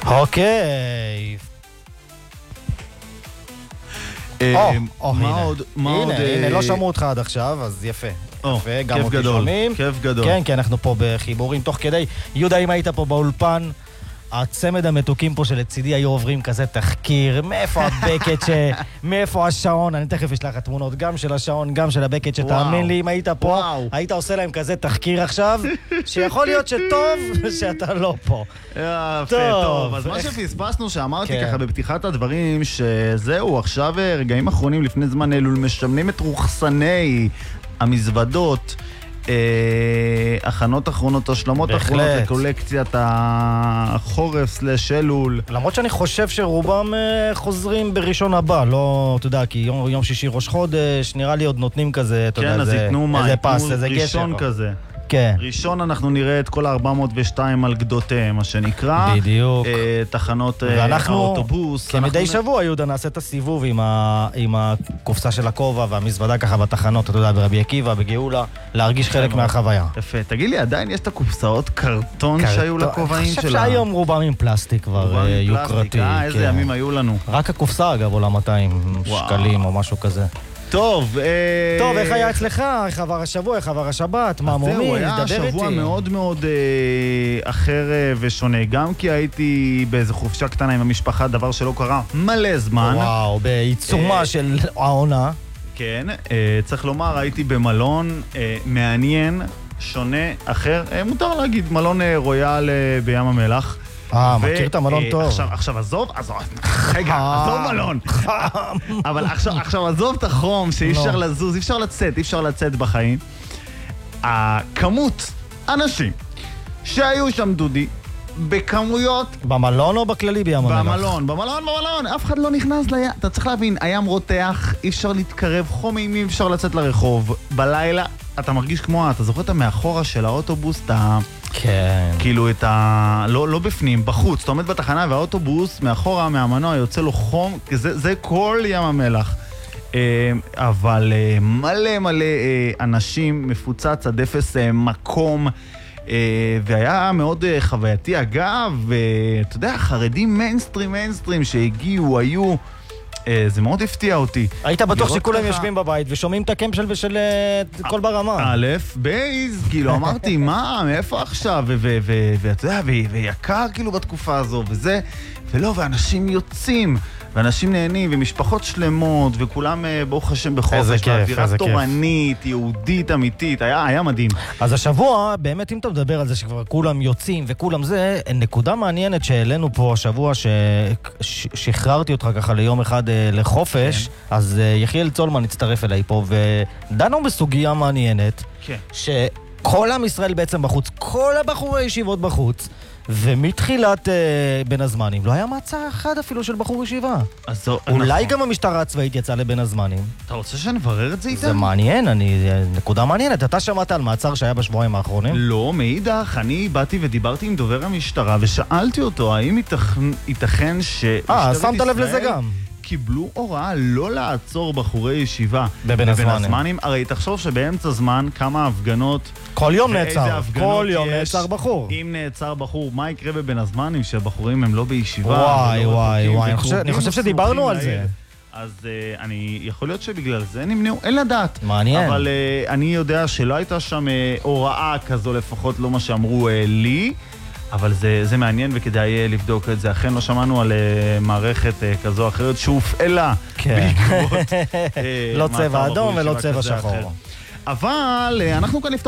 אוקיי. מה עוד? הנה, לא שמעו אותך עד עכשיו, אז יפה. יפה, גם אותי שומעים. כיף גדול. כן, כן, אנחנו פה בחיבורים תוך כדי. יהודה, אם היית פה באולפן, הצמד המתוקים פה שלצידי היו עוברים כזה תחקיר, מאיפה הבקט מאיפה השעון, אני תכף אשלח תמונות גם של השעון, גם של הבקט שתאמין לי, אם היית פה, היית עושה להם כזה תחקיר עכשיו, שיכול להיות שטוב שאתה לא פה. יפה, טוב. אז מה שפספסנו שאמרתי ככה בפתיחת הדברים, שזהו, עכשיו רגעים אחרונים לפני זמן אלול, משמנים את רוחסני המזוודות, הכנות אחרונות, השלמות אחרונות לקולקציית החורף סלש אלול. למרות שאני חושב שרובם חוזרים בראשון הבא, לא, אתה יודע, כי יום שישי ראש חודש, נראה לי עוד נותנים כזה, אתה יודע, איזה פס, איזה גשר. ראשון כזה. כן. ראשון אנחנו נראה את כל ה-402 על גדותיהם, מה שנקרא. בדיוק. תחנות האוטובוס. כמדי שבוע, יהודה, נעשה את הסיבוב עם הקופסה של הכובע והמזוודה ככה בתחנות, אתה יודע, ברבי עקיבא, בגאולה, להרגיש חלק מהחוויה. יפה. תגיד לי, עדיין יש את הקופסאות קרטון שהיו לכובעים שלה? אני חושב שהיום רובם עם פלסטיק כבר יוקרתי. איזה ימים היו לנו. רק הקופסה, אגב, עולה 200 שקלים או משהו כזה. טוב, איך היה אצלך? איך עבר השבוע, איך עבר השבת? מה מומי? הוא היה שבוע מאוד מאוד אחר ושונה. גם כי הייתי באיזו חופשה קטנה עם המשפחה, דבר שלא קרה מלא זמן. וואו, בעיצומה של העונה. כן, צריך לומר, הייתי במלון מעניין, שונה, אחר. מותר להגיד, מלון רויאל בים המלח. מכיר את המלון טוב. עכשיו עזוב, רגע, עזוב מלון. אבל עכשיו עזוב את החום, שאי אפשר לזוז, אי אפשר לצאת בחיים. הכמות אנשים שהיו שם, דודי, בכמויות... במלון או בכללי בים המלח? במלון, אף אחד לא נכנס לים. אתה צריך להבין, הים רותח, אי אפשר להתקרב, חום אימי, אי אפשר לצאת לרחוב. בלילה, אתה מרגיש כמו, אתה זוכר את המאחורה של האוטובוס, אתה... כן. כאילו את ה... לא בפנים, בחוץ. אתה עומד בתחנה והאוטובוס מאחורה, מהמנוע, יוצא לו חום. זה כל ים המלח. אבל מלא אנשים, מפוצץ עד אפס מקום. והיה מאוד חווייתי. אגב, אתה יודע, חרדים מיינסטרים שהגיעו, היו... זה מאוד הפתיע אותי. היית בטוח שכולם יושבים בבית ושומעים את הקמפ של כל ברמה. א', בייז, כאילו אמרתי, מה, מאיפה עכשיו? ואתה יודע, ויקר כאילו בתקופה הזו, וזה, ולא, ואנשים יוצאים, ואנשים נהנים, ומשפחות שלמות, וכולם ברוך השם בחופש, באווירה תורנית, יהודית, אמיתית, היה מדהים. אז השבוע, באמת אם אתה מדבר על זה שכבר כולם יוצאים וכולם זה, נקודה מעניינת שהעלינו פה השבוע, ששחררתי אותך ככה ליום אחד לחופש, אז יחיאל צולמן הצטרף אליי פה, ודנו בסוגיה מעניינת, שכל עם ישראל בעצם בחוץ, כל הבחורי ישיבות בחוץ, ומתחילת בין הזמנים לא היה מעצר אחד אפילו של בחור ישיבה. אולי גם המשטרה הצבאית יצאה לבין הזמנים. אתה רוצה שנברר את זה איתם? זה מעניין, נקודה מעניינת. אתה שמעת על מעצר שהיה בשבועיים האחרונים? לא, מאידך, אני באתי ודיברתי עם דובר המשטרה ושאלתי אותו האם ייתכן שמת לב לזה גם? קיבלו הוראה לא לעצור בחורי ישיבה בבין הזמנים. הרי תחשוב שבאמצע זמן כמה הפגנות, כל יום נעצר, כל יום נעצר בחור. אם נעצר בחור, מה יקרה בבין הזמנים שהבחורים הם לא בישיבה? וואי, אני חושב שדיברנו על זה. אז יכול להיות שבגלל זה נמנעו, אין לדעת. מעניין. אבל אני יודע שלא הייתה שם הוראה כזו, לפחות לא מה שאמרו לי. אבל זה מעניין וכדאי לבדוק את זה. אכן לא שמענו על מערכת כזו או אחרת שהופעלה בעקבות לא צבע אדום ולא צבע שחור. אבל אנחנו כאן